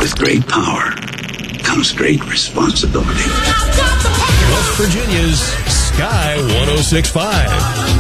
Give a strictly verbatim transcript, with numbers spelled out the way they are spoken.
With great power comes great responsibility. West Virginia's Sky one oh six point five.